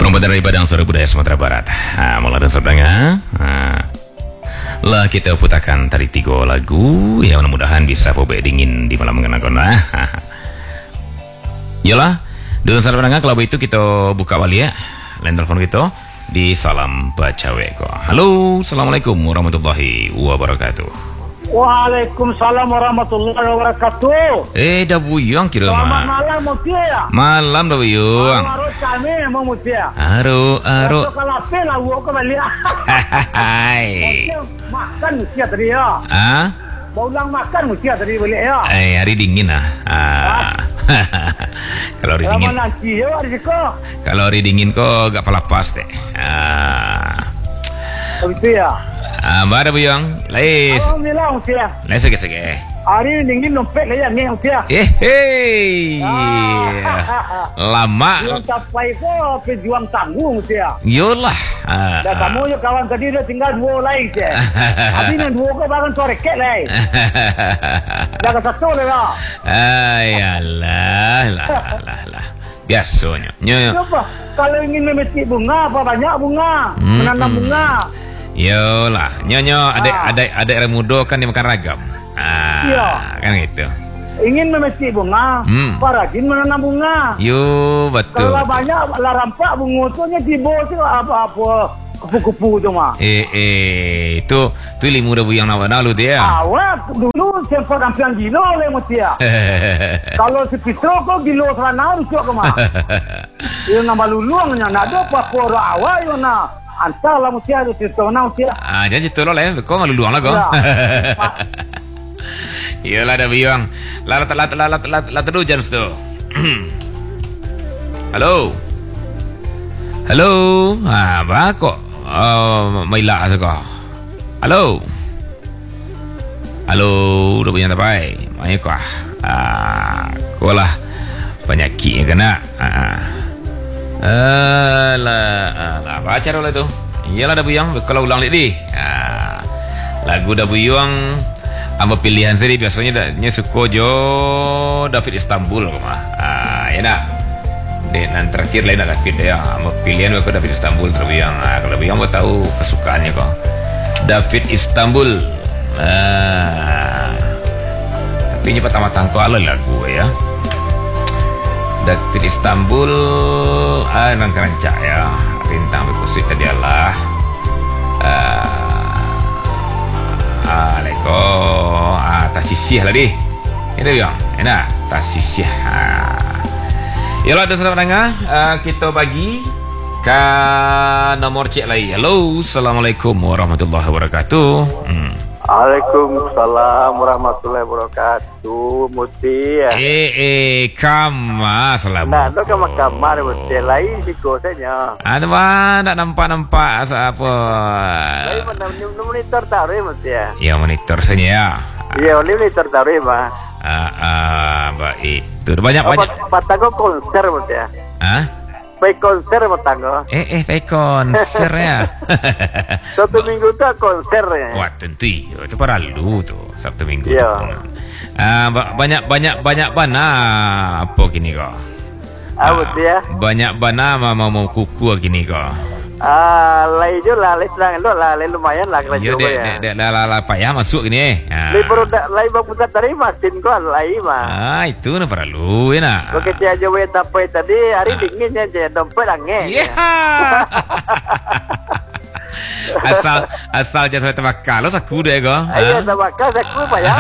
Perempuan dari Padang Sore Budaya Sumatera Barat. Mulai sedangnya. Lah kita putarkan tadi 3 lagu yang mudah-mudahan bisa pobek dingin di malam mengenakan. Yalah, dengan salam pendengar kalau begitu kita buka balik ya. Line telepon kita di Salam Baca Weko. Halo, Assalamualaikum warahmatullahi wabarakatuh. Waalaikumsalam warahmatullahi wabarakatuh. Dah buyang kira mah. Selamat malam Mutia. Malam dah buyang. Harus kami mau Mutia. Aro. Kalau pela aku kembali. Hai. Makan Mutia tadi ya. Ulang makan Mutia tadi balik ya. Hari dingin Kalau hari dingin. Kalau hari dingin kok gak palapas deh. Begitu ya. Mana buyang? Lais. Alhamdulillah Mutia. Lais sege. Hari dingin dompet lah ni Mutia. Lama. Yang capai ko pejuang tangguh Mutia. Yolah. Dah kamu yo kawan tadi dah tinggal 2 lagi je. Habis yang 2 ko bahkan soreket lagi. Dah ke 1 lah. Lah. Biasanya. Coba kalau ingin memetik bunga apa banyak bunga, menanam bunga. Yolah, nyonya ada orang muda kan dia makan ragam. Kan gitu. Ingin memetik bunga, rajin menanam bunga. Yo, betul. Kalau banyak lah rampak bunga tu nya tiba tu apa kupu-kupu tu mah. Itu ilmu dah buyang nak lu dia. Awak dulu sempat ampian gilo le Mutia. Kalau si Pitro ko gilo sana rujuk ke mah. Yo nama luluangnya nak do apa awak yo na. Antara Mutia tu cerita mana Mutia. Jangan cerita lo lah. Kau nggak luluang lah kau. Iyalah dah buyang. Lah terus jam tu. Halo. Apa kok? Maila asal Halo, udah punya tapai. Mai kau. Kau lah penyakit yang kena. Apa acara lah tu? Iyalah dah buyang. Kalau ulang lagi. Lagu dah buyang. Apa pilihan saya biasanya suka jo David Istanbul ya nak. Dan terakhir lain David ya. Apa pilihan aku David Istanbul terbuyang. Kalau buyang aku tahu kesukaannya kau. David Istanbul. Tapi ini pertama-tama kau ala lagu ya. David Istanbul nang kerancak ya. Rintang berkusik tadi Allah. Leko tasisih lah deh. Ini yang enak tasisih. Yalah dan saudara pendengar, kita bagi ke nomor cek lagi. Halo, Assalamualaikum warahmatullahi wabarakatuh. Waalaikumsalam warahmatullahi wabarakatuh. Muti. Kama selamat. Nak ke kamar Muti lain sikosnya. Ada mana nampak apa? Lain mana monitor taruh Muti ya. Ya monitor saja ya. Iya, monitor taruh mah. Baik. Tu banyak. Patanggo konser Muti ya. Baik konser patanggo. Baik konser ya. Satu minggu tu konser ya. Wah tentu. Itu perlu tu Sabtu Minggu. Ya. Banyak bana apa gini kau? Muti ya. Banyak bana mau kuku gini kau. Lai je lah, lai sedang elok lah, lai lumayan lah kerja ya. Dah payah masuk gini. Lai baru lai berputar dari masin kau lai mah. Itu nak perlu ya nak. Begitu aja we tapai tadi hari dingin je dompet angin. Asal jangan sampai terbakar lo saku deh kau. Iya terbakar saku payah.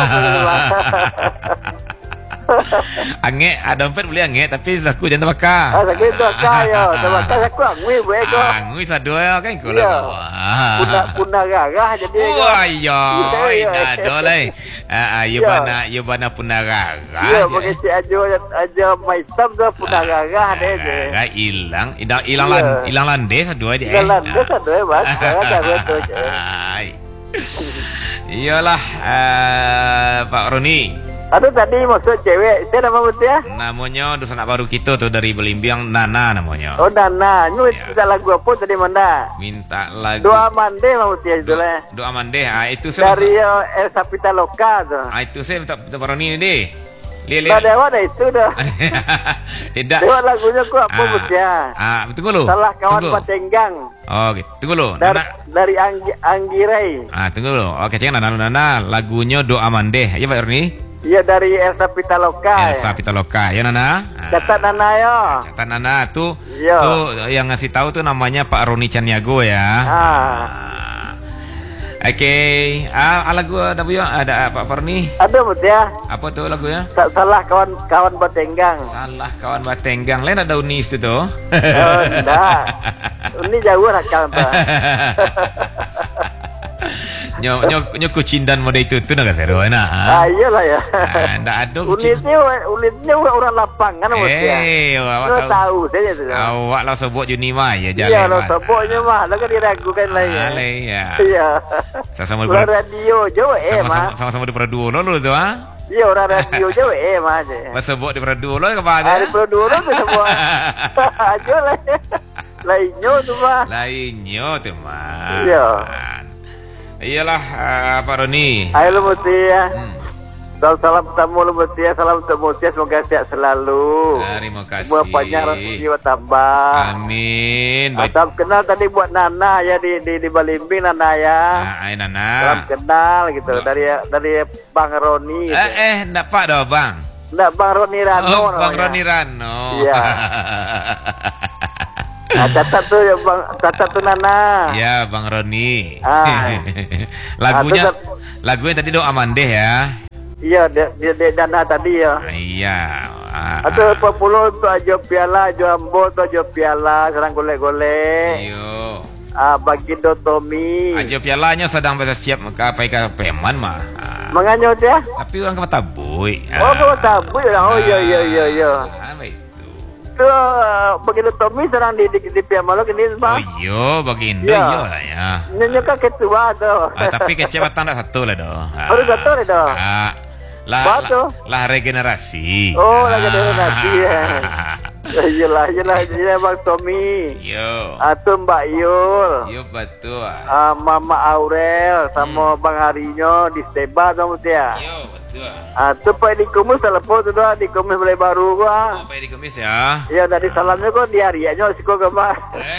Angin, dompet boleh angin tapi saku jangan terbakar. Saku terbakar yo, terbakar saku angui boleh kau. Angui sadu ya kan kau lah. Punah garah jadi. Wah iya, dah lah. You bana punah garah. Iya, begitu aja maitam tu punah garah deh je. Hilang landes sadu aja. Hilang landes sadu ya bas. Garah tu je. Iyalah Pak Roni. Aduh tadi maksud cewek, saya nama betul ya? Namanya dosa anak baru kita tu dari Belimbiang, Nana namanya. Oh Nana, ini minta lagu apa tadi Manda? Minta lagu Doa Mande mau betul itu lah. Doa Mande, itu saya dari El Sapita Loka tu. Itu saya minta Baroni ni deh. Dewa dah itu dah. Dewa lagunya ku apa Mutia? Tunggu lu. Salah kawan Patenggang. Oh, gitu. Tunggu lu. Dari Anggirai. Tunggu lu. Oke, jangan Nana. Lagunya Doa Mandeh. Ya Pak Erni? Iya dari Elsa Pitaloka. Elsa Pitaloka. Ya Nana. Catat Nana yo. Catat Nana tuh yang ngasih tahu tuh namanya Pak Roni Caniago ya. Oke, lagu ada Bu ada Pak Parni? Ada Mutia. Apa tuh lagunya? Salah kawan Batenggang. Salah kawan Batenggang. Lain ada Unis itu tuh. Oh, enggak. Uni jauh rakal Pak. Nyo kucindan mode itu tuh naga seru na. Iyalah ya. Ndak ada Unitnya orang lapangan Mutia. Awak tahu saja tu. Awak lah sebut Juni mah ya jalan. Iya, lo sebutnya mah, lo kan diragukan lah ya. Iya. Sama-sama di radio jauh mah. Sama-sama di Praduo lo tu Iya, orang radio jauh mah aja. Mas sebut di Praduo lo ke mana? Di Praduo lo tu semua. Aja lah. Lainnya tu mah. Iya. Iyalah Pak Roni. Ayo Mutia. Salam tamu Mutia, salam untuk Mutia, semoga sehat selalu. Terima kasih. Semua panjang rezeki bertambah. Amin. Salam kenal tadi buat Nana ya di Balimbing Nana ya. Nana. Salam kenal gitu dari Bang Roni. Gitu. Enggak Pak dah Bang. Enggak Bang Roni Rano. Oh, Bang Roni Rano. Iya. Catat tuh ya Bang, catat tuh Nana. Ya Bang Roni. Lagunya tadi Doa Mandeh ya. Iya, dia Dana tadi ya. Iya. Atau 40 untuk ajo piala, ajo ambo untuk ajo piala, serang golek-golek. Iyo. Bagi Dotomi. Ajo pialanya sedang bersiap ke Peman mah. Menganyot ya? Tapi orang ke Tabuy. Oh, ke Tabuy ya. Oh iya. Apa itu? Tuh begitu Tommy serang di Piamalo ini Bang. Oh iya, bagi Indo iya lah ya. Nyonya kan ketua tuh. Tapi kecewatan tak satu lah doh. Baru satu lah doh. Lah regenerasi. Oh, regenerasi ya. Iyalah Bang Tommy. Yo. Atau Mbak Yul. Yo betul. Mama Aurel sama Bang Harinyo di Steba kamu ya. Yo betul. Tuh Pak di Kumus telepon tu dah di Kumus boleh baru gua. Pak di Kumus ya. Iya dari salamnya kok di hariannya siko gambar.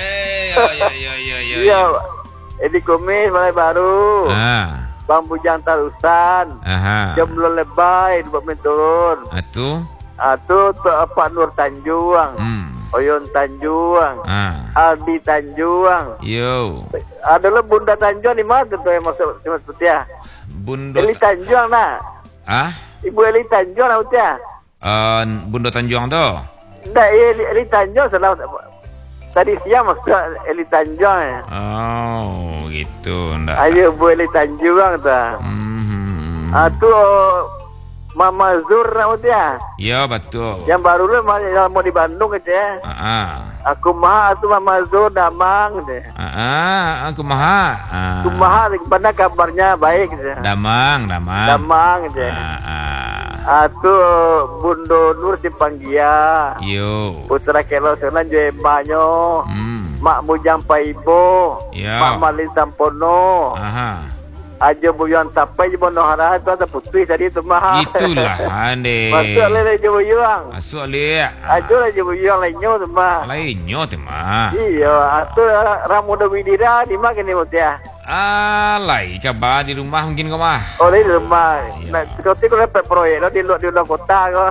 Iya. Di Kumus boleh baru. Bang Bujang Tarusan. Jomlo lebay buat menturun. Tuh Pak Nur Tanjuang. Oyon Tanjuang. Aldi Tanjuang. Yo. Adalah Bunda Tanjuang di mana tuh yang masuk seperti ya? Bunda Eli Tanjuang nak. Ibu Eli Tanjuang nak ya? Bunda Tanjuang tu. Enggak, Eli Tanjuang salah. Tadi siang maksud Eli Tanjuang ya. Oh, gitu. Enggak. Ayo Bu Eli Tanjuang tu. Tuh Mama Zur nak ya? Ya, betul. Yang baru lu yang mau di Bandung gitu ya. Aku maha tu Mama Zur Damang deh. Aku maha. Kumaha mana kabarnya baik gitu. Damang gitu. Atuh Bundo Nur Simpanggia. Yo. Putra Kelo Senan Jembanyo. Mak Mujang Paibo. Mak Malin Sampono. Aja Buyang Tapai je Bonohara tu ada putih tadi tu mah. Itulah ande. Masuk le je Buyang. Masuk le. Aja je Buyang lainnya tu mah. Lainnya tu mah. Iya, atuh Ramuda Widira di mana kini Mutia? Lai kabar di rumah mungkin kau mah. Oh di rumah. Nah, seperti kau dapat proyek lo di luar kota kau.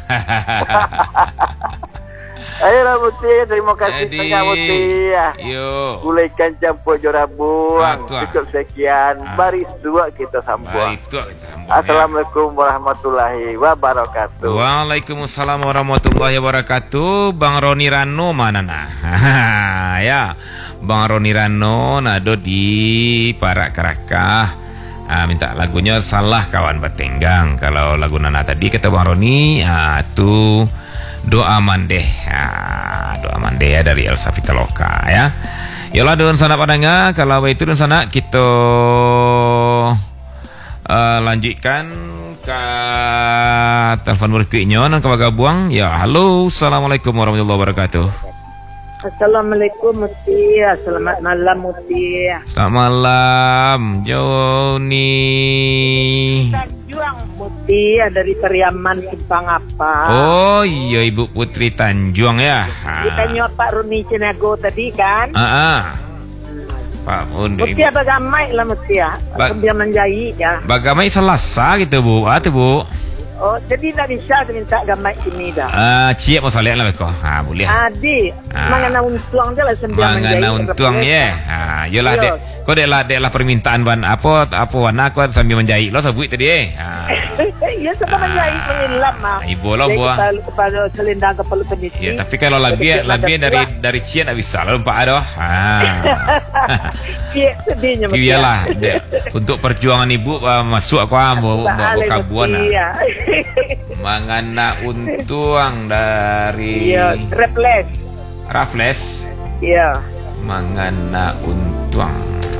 Ayolah Mutia, terima kasih banyak Mutia. Yo. Gulai ikan campur jora buang. Cukup sekian. Baris dua kita sambung. Assalamualaikum warahmatullahi wabarakatuh. Waalaikumsalam warahmatullahi wabarakatuh. Bang Roni Rano mana nah? Ya, Bang Roni Rano nado di Parak Kerakah. Minta lagunya Salah Kawan Batenggang. Kalau lagu Nana tadi kata Bang Roni, tu Doa Mandeh. Doa Mandeh ya dari Elsa Pitaloka ya. Yalah don sana padanya. Kalau itu don sana kita lanjutkan ke telepon berikutnya dan ke gabung. Ya, halo, assalamualaikum warahmatullahi wabarakatuh. Assalamualaikum Muti. Selamat malam Muti. Selamat malam Joni. Tanjuang Muti dari Periaman Simpang apa? Oh iya Ibu Putri Tanjuang ya. Kita nyok Pak Roni Cinago tadi kan? Pak Undi. Muti apa gamai lah Muti ya? Dia menjahit ya. Bagamai Selasa gitu Bu. Bu. Oh, jadi tak bisa minta gamai sini dah. Ciek mau salih lah beko. Boleh. Adi, mangana untuang je lah sambil menjahit. Mangana untuang ya. Yalah dek. Kau dek lah permintaan ban apa warna kau sambil menjahit lo sebut tadi Ya sebab menjahit mengilam mah. Ibu lo buah. Kepada selendang kepala peniti. Ya tapi kalau lebih dari Ciek tak bisa lah Pak adoh. Ciek sedihnya Muti. Iyalah dek. Untuk perjuangan ibu masuk aku kabuan. Mangana untuang dari Raffles. Iya. Mangana untuang.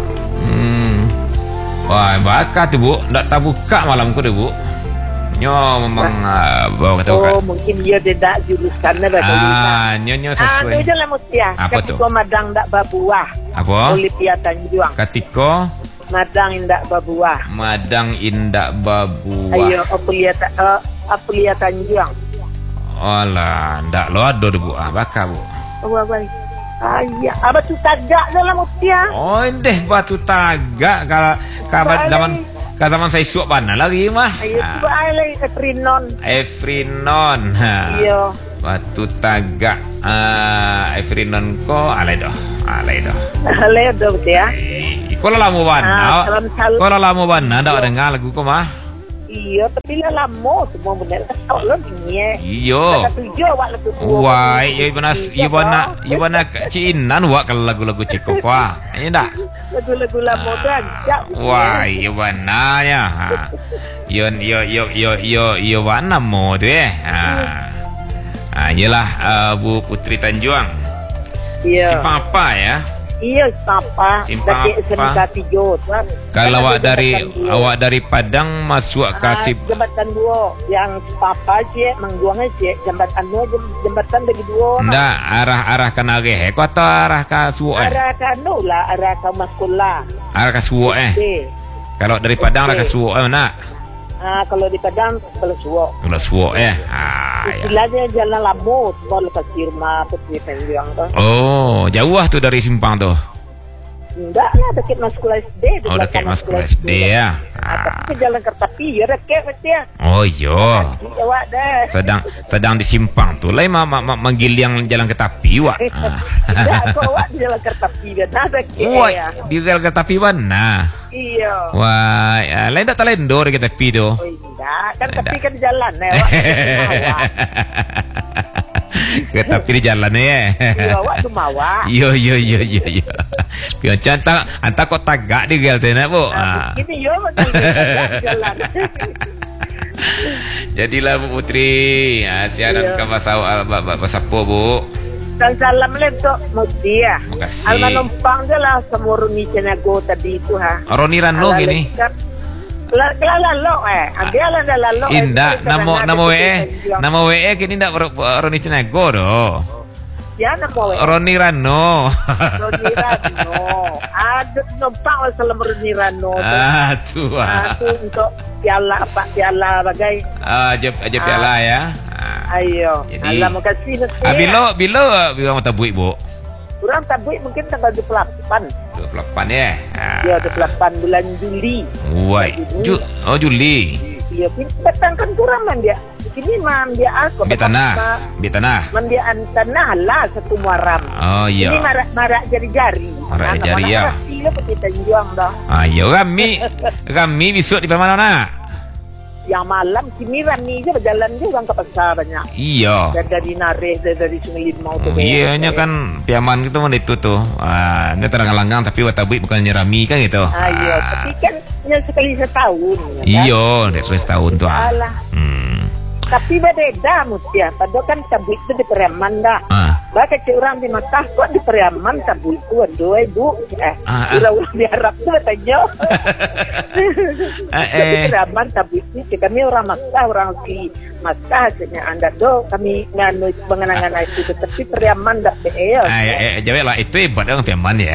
Wah, bakat tu Bu. Tak tahu buka malam ku deh Bu. Nyo memang bawa kata buka. Oh, mungkin dia tidak jurusan dah. Nyo sesuai. Itu je lah Muti ya. Apa tu? Ketika madang tak berbuah. Apa? Olivia Tanjuang. Ketika Madang indak babuah. Madang indak babuah. Ayo, Apulia Tanjuang. Alah, ndak lo ada deh Bu. Bakal Bu. Wah. Ayah, apa tu tagak dalam Mutia? Oh, deh batu tagak kalau zaman saya suap mana lagi mah. Ayo, coba lagi Efrinon. Iya. Batu tagak. Efrinon ko alai doh. Alai doh ya. Kalau lamu bana, dah dengar lagu ko mah. Iya, tapi lah lama semua benar tak lo ni. Iya. Wah, ibana Cinan wak kalau lagu-lagu Ciko kwa. Ini dak. Lagu-lagu lama dah. Wah, ibana ya. Yo wana mo tu Yelah Bu Putri Tanjuang. Iya. Si Papa ya. Iya, Papa. Kalau awak dari Padang masuk kasih jambatan dua yang Papa je mengguangnya je jambatan dua jambatan bagi dua. Ndak arah Kanareh ko atau arah ka Suwo arah kanula arah ka Maskula. Arah ka Suwo Kalau dari Padang arah ka Suwo mana? Kalau di Padang kalau Suwo. Kalau Suwo Istilahnya jalan lamut kalau ke Sirma Putri Tanjuang tu. Oh, jauh tu dari simpang tu. Enggak lah, dekat Maskula SD. Oh, dekat Maskula SD ya. Tapi jalan Kertapi ya dekat ya. Oh, yo. Jawab dah. Sedang di simpang tu lah manggil yang jalan Kertapi wak. Enggak, kau awak di jalan Kertapi dah dekat. Wah, di jalan Kertapi mana? Iya. Wah, lain tak talendo dekat Kertapi tu. Oh, enggak, kan tapi kan jalan Tapi di jalan Iya, awak tu mawa. Yo. Pion cantak, anta kok tagak di gel tu nak Bu. Ini yo jalan. Jadilah Bu Putri, siaran ke bahasa apa Bu? Dan salam lentok Mutia. Makasih. Alma numpang je lah semua Roni Cinago tadi tu Roni Rano gini. Lalu dia ada lalu. Indah nama WE kini ndak Roni Cinago doh. Ya nama WE. Roni Rano. Ada numpang salam Roni Rano. Tu untuk piala bagai. Aja piala ya. Ayo. Allah makasih Mutia. Bila mata buik Bu. Kurang tabuk mungkin tanggal 28. 28 ya. Ya, 28 bulan Juli. Woi. Juli. Ya, petang kan kurang man dia. Sini man dia aku. Di tanah. Man dia tanah lah satu Muharram. Oh iya. Ini marak jari-jari. Marak jari ya. Sila Putri Tanjuang dah. Ayo kami besok di mana nak? Yang malam sini Rani je berjalan je orang ke pasar banyak. Iya. Dari Nareh, dari Sungai Limau tu. Iya nya kan piaman gitu mana itu tuh. Ini terang-langgang tapi watabui bukannya Rami kan gitu. Iya, tapi kan sekali setahun. Iya, sekali setahun tuh. Tapi beda Mutia. Padahal kan tabui itu di Periaman dah. Baka cik orang di Makkah kok di Periaman tabu itu aduh ibu. Ulah di Arab tu tanya. Di Periaman tabu itu kami orang Makkah, orang di Makkah hanya anda do kami nganu pengenangan itu tetapi Periaman dak ya. Jawab lah itu hebat orang Periaman ya.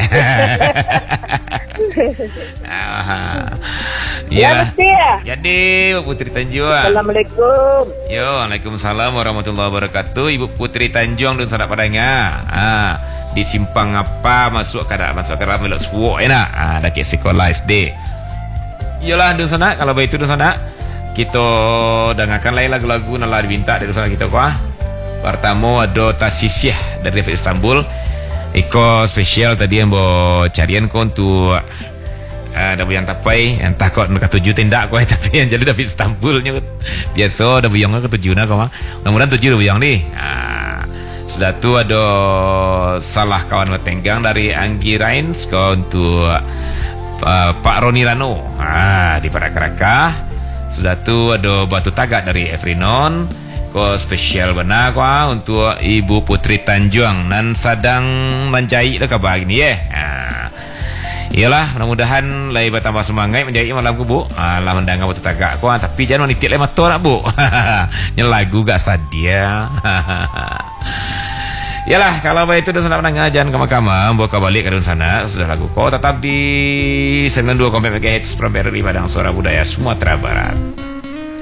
Ya. Jadi Putri Tanjung. Assalamualaikum. Yo, Waalaikumsalam warahmatullahi wabarakatuh. Ibu Putri Tanjung dan sanak padanya. Di simpang apa masuk ke dalam melok suwok enak. Dah ke sekolah SD. Iyalah dan sana kalau begitu dan sana kita dengarkan lain lagu-lagu nala diminta dari sana kita kuah. Pertama ada Tasisiah dari David Istanbul. Iko spesial tadi yang mau carian kau untuk ada yang tapai yang takut mereka tuju tindak kau tapi yang jadi David Istanbulnya biasa ada buyangnya ke tujuh nak kau mah mudah-mudahan tujuh ada buyang ni. Sudah tu ada Salah Kawan Letenggang dari Anggi Rains kau untuk Pak Roni Rano di Parak-Kerakah. Sudah tu ada Batu Tagak dari Efrinon kau spesial benar kau untuk Ibu Putri Tanjung dan sedang menjahit dah kabar ni Iyalah, mudah-mudahan lagi bertambah semangat menjadi malam ku bu. Lah mendengar Batu Tagak ku tapi jangan menitik lagi motor nak bu. Lagu gak sadia. Yalah, kalau begitu dan sana mendengar jangan kama-kama bawa balik ke sana sudah lagu kau tetap di 92,4 MHz Pramberi Padang Suara Budaya Sumatera Barat.